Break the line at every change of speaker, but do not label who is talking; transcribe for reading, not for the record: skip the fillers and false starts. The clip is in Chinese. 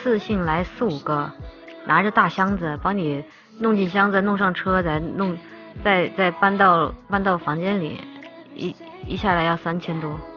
次性来4、5个，拿着大箱子帮你弄进箱子，弄上车，再搬到房间里，一下来要3000多。